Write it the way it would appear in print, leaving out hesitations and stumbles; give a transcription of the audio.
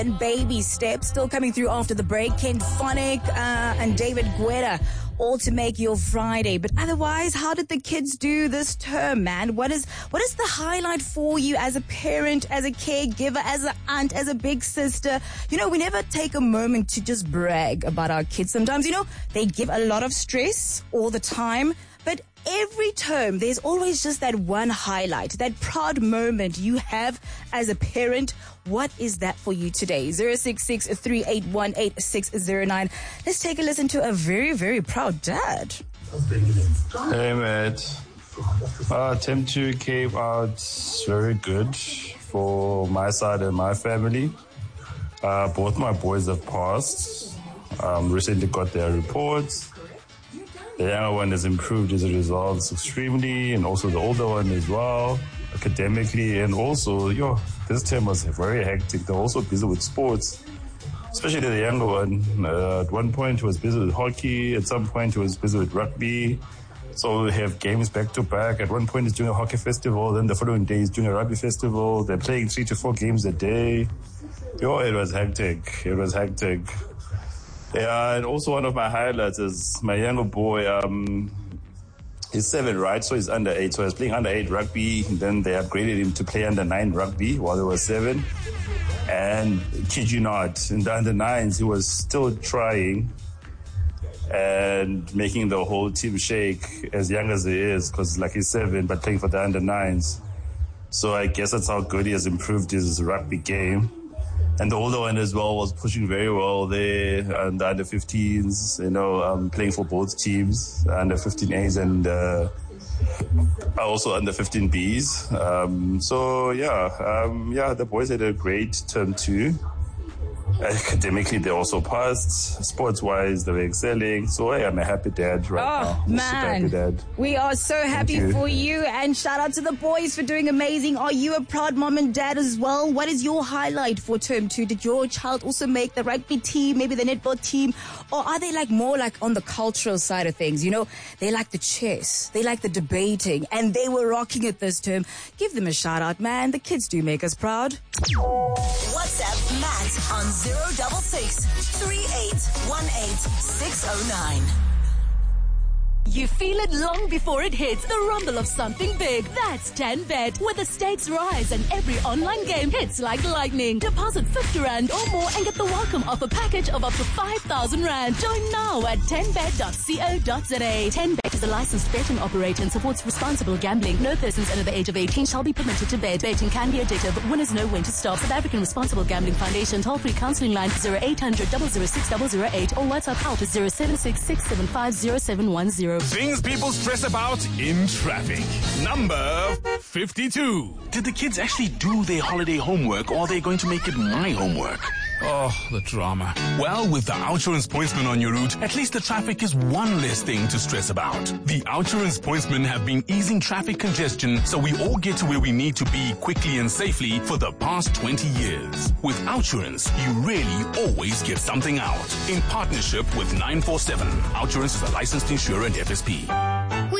And Baby Steps still coming through after the break. Kent Phonic and David Guetta, all to make your Friday. But otherwise, how did the kids do this term, man? What is the highlight for you as a parent, as a caregiver, as an aunt, as a big sister? You know, we never take a moment to just brag about our kids. Sometimes, you know, they give a lot of stress all the time. But every term, there's always just that one highlight, that proud moment you have as a parent. What is that for you today? 066-381-8609. Let's take a listen to a very, very proud dad. Hey, mate. Term 2 came out very good for my side and my family. Both my boys have passed. Recently got their reports. The younger one has improved his results extremely, and also the older one as well, academically. And also, this term was very hectic. They're also busy with sports, especially the younger one. At one point, he was busy with hockey. At some point, he was busy with rugby. So we have games back to back. At one point, he's doing a hockey festival. Then the following day, he's doing a rugby festival. They're playing 3 to 4 games a day. It was hectic. It was hectic. Yeah, and also one of my highlights is my younger boy. He's 7, right? So he's under 8. So he was playing under 8 rugby. And then they upgraded him to play under 9 rugby while he was 7. And kid you not, in the under 9s, he was still trying and making the whole team shake as young as he is, because like he's 7, but playing for the under 9s. So I guess that's how good he has improved his rugby game. And the older one as well was pushing very well there, and the under 15s, playing for both teams, under 15As and also under 15Bs. The boys had a great term 2. Academically, they also passed. Sports-wise, they were excelling. So I'm a happy dad right now. Man, super happy dad. We are so happy for you. And shout out to the boys for doing amazing. Are you a proud mom and dad as well? What is your highlight for term 2? Did your child also make the rugby team, maybe the netball team? Or are they more on the cultural side of things? You know, they like the chess. They like the debating. And they were rocking it this term. Give them a shout out, man. The kids do make us proud. WhatsApp Matt on 066 3818 609. You feel it long before it hits. The rumble of something big. That's 10Bet, where the stakes rise and every online game hits like lightning. Deposit 50 Rand or more and get the welcome offer package of up to 5,000 Rand. Join now at 10bet.co.za. 10Bet is a licensed betting operator and supports responsible gambling. No persons under the age of 18 shall be permitted to bet. Betting can be addictive, but winners know when to stop. South African Responsible Gambling Foundation. Toll-free counseling line 0800 006 008 or WhatsApp help to 076 675 0710. Things people stress about in traffic. Number 52. Did the kids actually do their holiday homework, or are they going to make it my homework? Oh, the drama. Well, with the Outsurance Pointsman on your route, at least the traffic is one less thing to stress about. The Outsurance Pointsmen have been easing traffic congestion so we all get to where we need to be quickly and safely for the past 20 years. With Outsurance, you really always get something out. In partnership with 947, Outsurance is a licensed insurer and FSP.